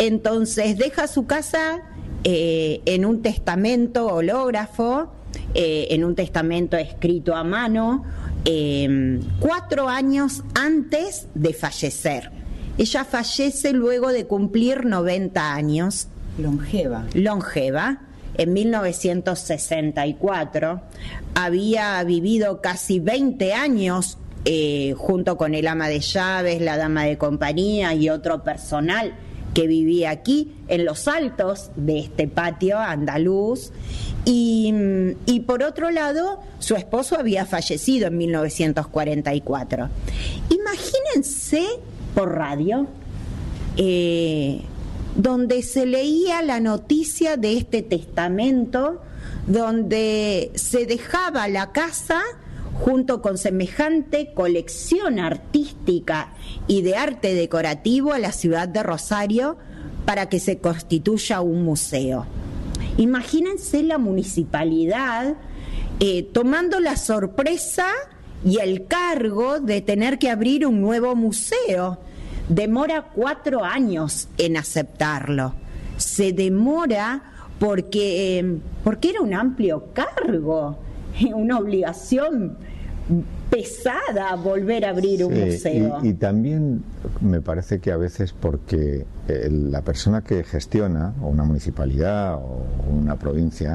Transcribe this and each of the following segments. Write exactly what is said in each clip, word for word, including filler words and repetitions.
Entonces deja su casa eh, en un testamento hológrafo, eh, en un testamento escrito a mano, eh, cuatro años antes de fallecer. Ella fallece luego de cumplir noventa años. Longeva. Longeva. En mil novecientos sesenta y cuatro. Había vivido casi veinte años eh, junto con el ama de llaves, la dama de compañía y otro personal que vivía aquí en los altos de este patio andaluz. Y, y por otro lado, su esposo había fallecido en mil novecientos cuarenta y cuatro. Imagínense por radio, eh, donde se leía la noticia de este testamento, donde se dejaba la casa junto con semejante colección artística y de arte decorativo a la ciudad de Rosario para que se constituya un museo. Imagínense la municipalidad eh, tomando la sorpresa y el cargo de tener que abrir un nuevo museo. Demora cuatro años en aceptarlo. Se demora porque, eh, porque era un amplio cargo, una obligación pesada volver a abrir sí, un museo. Y, y también me parece que a veces porque el, la persona que gestiona, o una municipalidad o una provincia,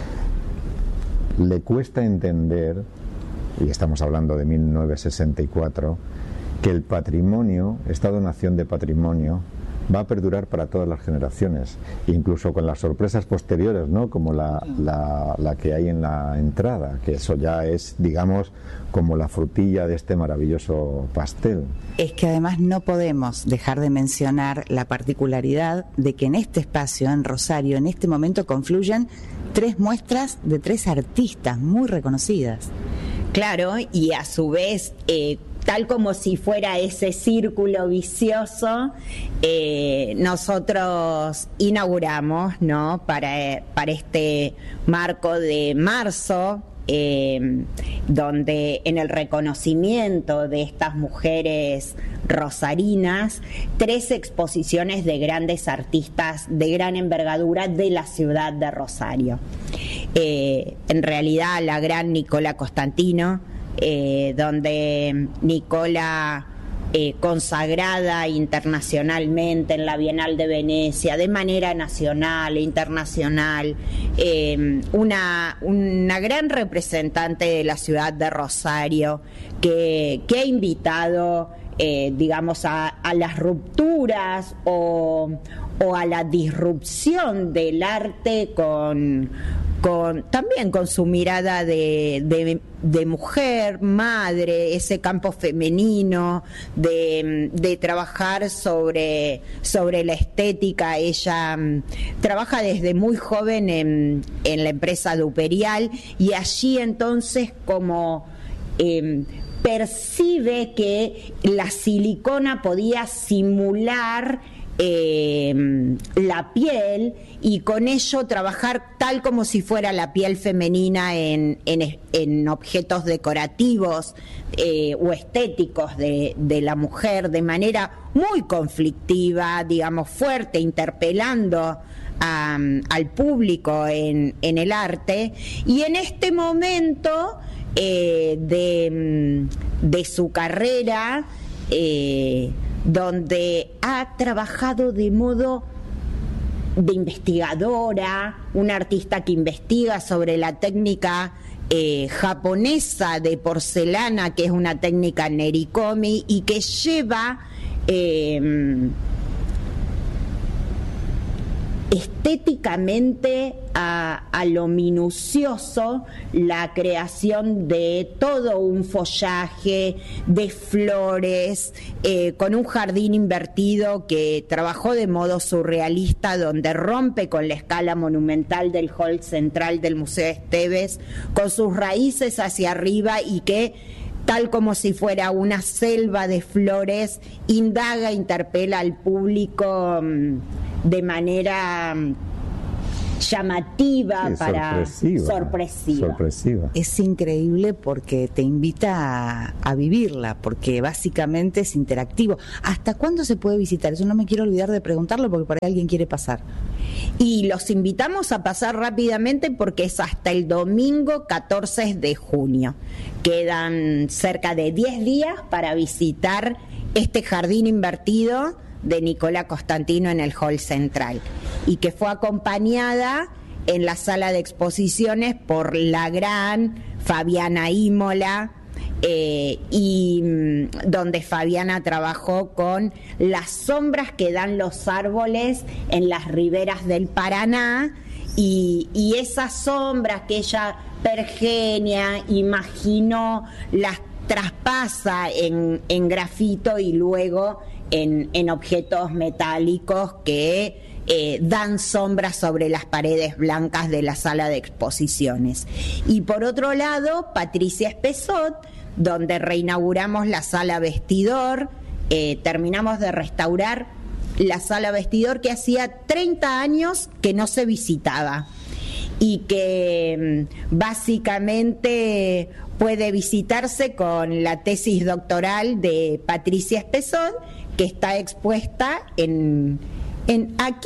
le cuesta entender, y estamos hablando de mil novecientos sesenta y cuatro, que el patrimonio, esta donación de patrimonio, va a perdurar para todas las generaciones, incluso con las sorpresas posteriores, ¿no? Como la, la, la que hay en la entrada, que eso ya es, digamos, como la frutilla de este maravilloso pastel. Es que además no podemos dejar de mencionar la particularidad de que en este espacio, en Rosario, en este momento confluyen tres muestras de tres artistas muy reconocidas. Claro, y a su vez, eh, tal como si fuera ese círculo vicioso, eh, nosotros inauguramos, ¿no?, para, para este marco de marzo, eh, donde en el reconocimiento de estas mujeres rosarinas, tres exposiciones de grandes artistas de gran envergadura de la ciudad de Rosario. Eh, en realidad, la gran Nicola Costantino, Eh, donde Nicola, eh, consagrada internacionalmente en la Bienal de Venecia, de manera nacional e internacional, eh, una, una gran representante de la ciudad de Rosario, que, que ha invitado, eh, digamos, a, a las rupturas o, o a la disrupción del arte con... Con, también con su mirada de, de, de mujer, madre, ese campo femenino, de, de trabajar sobre, sobre la estética. Ella um, trabaja desde muy joven en, en la empresa Duperial, y allí entonces como eh, percibe que la silicona podía simular Eh, la piel, y con ello trabajar tal como si fuera la piel femenina en, en, en objetos decorativos eh, o estéticos de, de la mujer, de manera muy conflictiva, digamos, fuerte, interpelando a, al público en, en el arte. Y en este momento eh, de, de su carrera, eh, donde ha trabajado de modo de investigadora, una artista que investiga sobre la técnica eh, japonesa de porcelana, que es una técnica nerikomi, y que lleva eh, estéticamente a, a lo minucioso la creación de todo un follaje de flores, eh, con un jardín invertido que trabajó de modo surrealista, donde rompe con la escala monumental del hall central del Museo Esteves, con sus raíces hacia arriba, y que, tal como si fuera una selva de flores, indaga, interpela al público de manera llamativa, sí, para sorpresiva, sorpresiva. sorpresiva. Es increíble porque te invita a, a vivirla, porque básicamente es interactivo. ¿Hasta cuándo se puede visitar? Eso no me quiero olvidar de preguntarlo porque por ahí alguien quiere pasar. Y los invitamos a pasar rápidamente porque es hasta el domingo catorce de junio. Quedan cerca de diez días para visitar este jardín invertido de Nicola Costantino en el hall central, y que fue acompañada en la sala de exposiciones por la gran Fabiana Imola, eh, y mm, donde Fabiana trabajó con las sombras que dan los árboles en las riberas del Paraná, y, y esas sombras que ella pergenia, imaginó, las traspasa en, en grafito y luego en, en objetos metálicos que eh, dan sombras sobre las paredes blancas de la sala de exposiciones. Y por otro lado, Patricia Espesot, donde reinauguramos la sala vestidor, eh, terminamos de restaurar la sala vestidor que hacía treinta años que no se visitaba y que básicamente puede visitarse con la tesis doctoral de Patricia Espesot, que está expuesta en, en aquí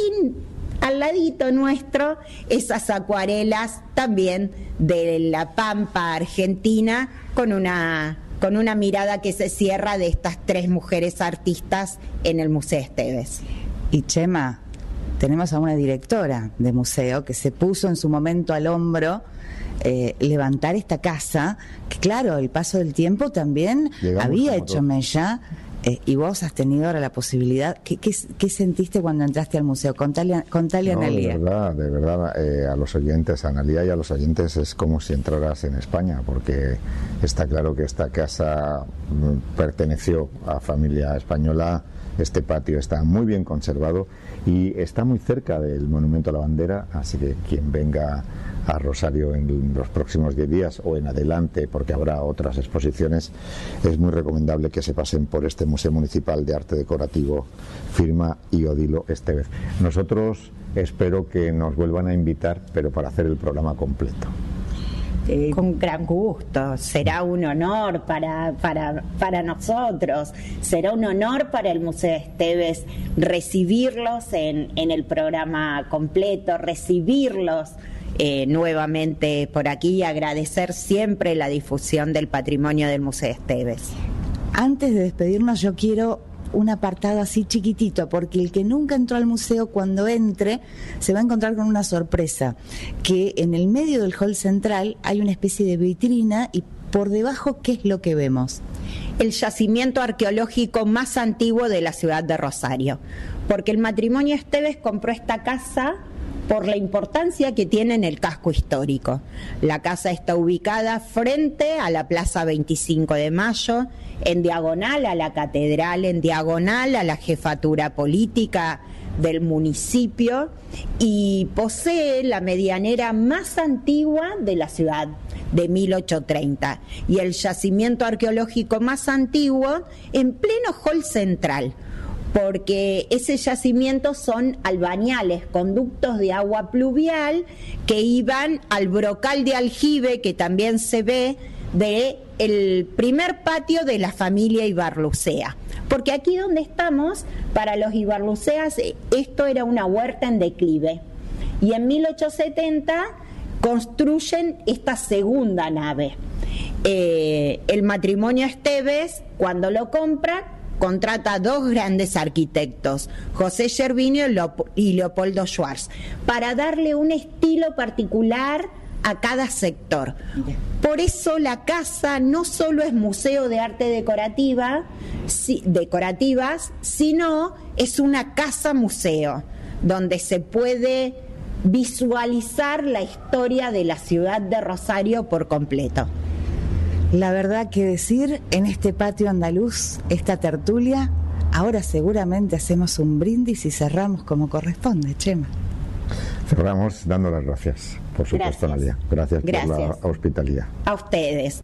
al ladito nuestro, esas acuarelas también de la Pampa Argentina, con una con una mirada que se cierra de estas tres mujeres artistas en el Museo Esteves. Y Chema, tenemos a una directora de museo que se puso en su momento al hombro eh, levantar esta casa, que claro, el paso del tiempo también Llegamos había hecho todo. mella, eh, y vos has tenido ahora la posibilidad. ¿Qué, qué, qué sentiste cuando entraste al museo? Contale, contale no, a Analía. De verdad, de verdad eh, a los oyentes, a Analía y a los oyentes es como si entraras en España, porque está claro que esta casa perteneció a familia española. Este patio está muy bien conservado y está muy cerca del Monumento a la Bandera, así que quien venga a Rosario en los próximos diez días o en adelante, porque habrá otras exposiciones, es muy recomendable que se pasen por este Museo Municipal de Arte Decorativo Firma y Odilo Esteves. Nosotros espero que nos vuelvan a invitar, pero para hacer el programa completo. Eh, con gran gusto, será un honor para, para, para nosotros, será un honor para el Museo Esteves recibirlos en, en el programa completo, recibirlos eh, nuevamente por aquí y agradecer siempre la difusión del patrimonio del Museo Esteves. Antes de despedirnos, yo quiero un apartado así chiquitito, porque el que nunca entró al museo, cuando entre se va a encontrar con una sorpresa, que en el medio del hall central hay una especie de vitrina y por debajo, ¿qué es lo que vemos? El yacimiento arqueológico más antiguo de la ciudad de Rosario, porque el matrimonio Esteves compró esta casa por la importancia que tiene en el casco histórico. La casa está ubicada frente a la Plaza veinticinco de Mayo, en diagonal a la catedral, en diagonal a la jefatura política del municipio, y posee la medianera más antigua de la ciudad, de mil ochocientos treinta, y el yacimiento arqueológico más antiguo en pleno hall central, porque ese yacimiento son albañales, conductos de agua pluvial que iban al brocal de aljibe, que también se ve de el primer patio de la familia Ibarlucea, porque aquí donde estamos, para los Ibarluceas, esto era una huerta en declive, y en mil ochocientos setenta construyen esta segunda nave. Eh, el matrimonio Esteves, cuando lo compra, contrata a dos grandes arquitectos, José Gervinio y Leopoldo Schwartz, para darle un estilo particular a cada sector. Por eso la casa no solo es museo de arte decorativa, si, decorativas, sino es una casa museo, donde se puede visualizar la historia de la ciudad de Rosario por completo. La verdad que decir, en este patio andaluz, esta tertulia, ahora seguramente hacemos un brindis y cerramos como corresponde, Chema. Cerramos dando las gracias, por supuesto, Nadia. Gracias, gracias por la hospitalidad. A ustedes.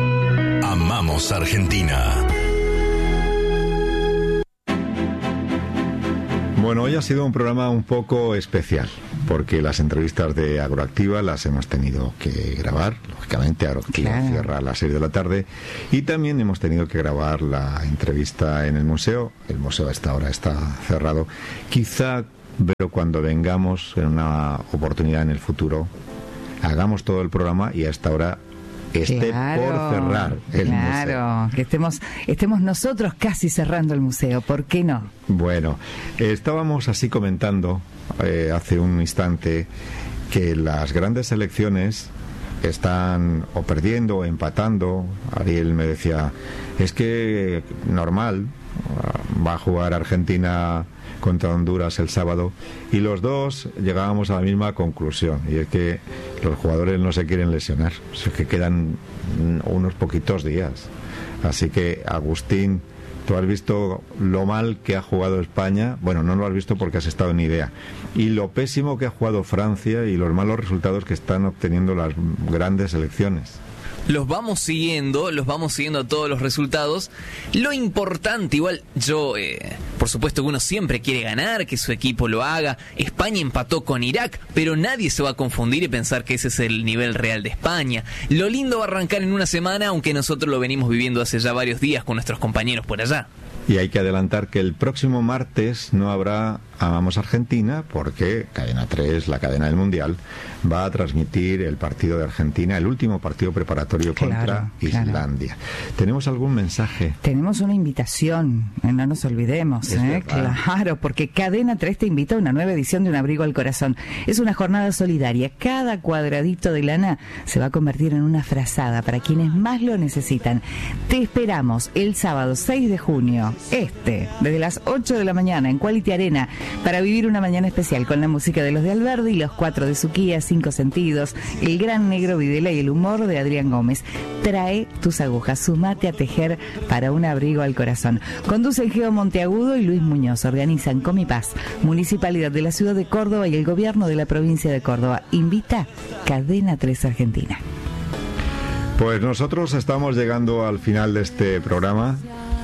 Amamos Argentina. Bueno, hoy ha sido un programa un poco especial, porque las entrevistas de Agroactiva las hemos tenido que grabar, lógicamente Agroactiva claro. cierra a las seis de la tarde, y también hemos tenido que grabar la entrevista en el museo. El museo a esta hora está cerrado. Quizá, pero cuando vengamos en una oportunidad en el futuro, hagamos todo el programa y a esta hora esté claro, por cerrar el claro, museo. Claro, que estemos, estemos nosotros casi cerrando el museo, ¿por qué no? Bueno, eh, estábamos así comentando eh, hace un instante que las grandes selecciones están o perdiendo o empatando. Ariel me decía, es que normal, va a jugar Argentina contra Honduras el sábado, y los dos llegábamos a la misma conclusión, y es que los jugadores no se quieren lesionar, o sea, que quedan unos poquitos días. Así que, Agustín, tú has visto lo mal que ha jugado España. Bueno, no lo has visto porque has estado en idea, y lo pésimo que ha jugado Francia y los malos resultados que están obteniendo las grandes selecciones. Los vamos siguiendo, los vamos siguiendo todos los resultados. Lo importante, igual yo, eh, por supuesto que uno siempre quiere ganar, que su equipo lo haga. España empató con Irak, pero nadie se va a confundir y pensar que ese es el nivel real de España. Lo lindo va a arrancar en una semana, aunque nosotros lo venimos viviendo hace ya varios días con nuestros compañeros por allá. Y hay que adelantar que el próximo martes no habrá Amamos Argentina, porque Cadena tres, la cadena del Mundial, va a transmitir el partido de Argentina, el último partido preparatorio contra claro, Islandia. Claro. ¿Tenemos algún mensaje? Tenemos una invitación, no nos olvidemos, ¿eh? Claro, porque Cadena tres te invita a una nueva edición de Un Abrigo al Corazón. Es una jornada solidaria. Cada cuadradito de lana se va a convertir en una frazada para quienes más lo necesitan. Te esperamos el sábado seis de junio, este, desde las ocho de la mañana en Quality Arena, para vivir una mañana especial con la música de los de Alberdi, los cuatro de Suquía, Cinco Sentidos, el gran Negro Videla y el humor de Adrián Gómez. Trae tus agujas, sumate a tejer para Un Abrigo al Corazón. Conducen Geo Monteagudo y Luis Muñoz. Organizan Comipaz, Municipalidad de la Ciudad de Córdoba y el Gobierno de la Provincia de Córdoba. Invita Cadena tres Argentina. Pues nosotros estamos llegando al final de este programa.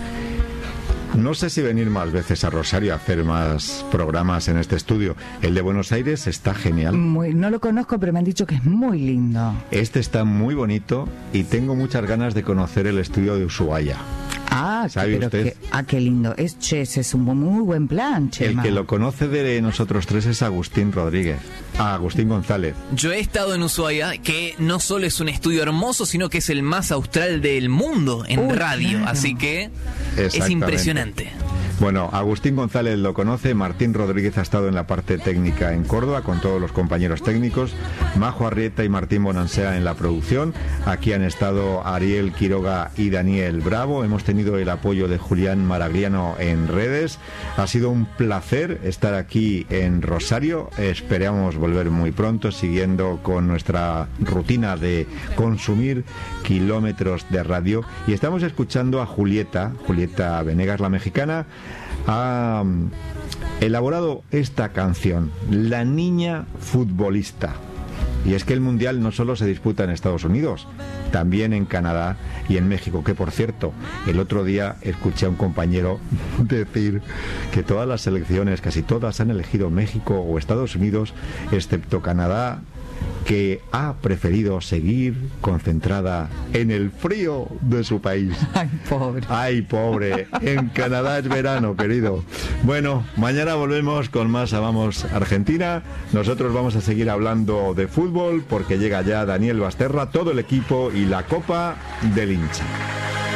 No sé si venir más veces a Rosario a hacer más programas en este estudio. El de Buenos Aires está genial. Muy, no lo conozco, pero me han dicho que es muy lindo. Este está muy bonito y tengo muchas ganas de conocer el estudio de Ushuaia. Ah, ¿sabe pero usted? Que, ah, qué lindo. Es, che, es un muy buen plan, Chema. El que lo conoce de nosotros tres es Agustín Rodríguez. Ah, Agustín González. Yo he estado en Ushuaia, que no solo es un estudio hermoso, sino que es el más austral del mundo en Uy, radio. Claro. Así que es impresionante. Bueno, Agustín González lo conoce, Martín Rodríguez ha estado en la parte técnica en Córdoba con todos los compañeros técnicos, Majo Arrieta y Martín Bonansea en la producción. Aquí han estado Ariel Quiroga y Daniel Bravo. Hemos tenido el apoyo de Julián Maragliano en redes. Ha sido un placer estar aquí en Rosario. Esperamos volver muy pronto, siguiendo con nuestra rutina de consumir kilómetros de radio. Y estamos escuchando a Julieta, Julieta Venegas, la mexicana. Ha elaborado esta canción, La Niña Futbolista. Y es que el Mundial no solo se disputa en Estados Unidos, también en Canadá y en México, que por cierto, el otro día escuché a un compañero decir que todas las selecciones, casi todas, han elegido México o Estados Unidos, excepto Canadá, que ha preferido seguir concentrada en el frío de su país. Ay, pobre. Ay, pobre. En Canadá es verano, querido. Bueno, mañana volvemos con más Amamos Argentina. Nosotros vamos a seguir hablando de fútbol porque llega ya Daniel Basterra, todo el equipo y la Copa del Hincha.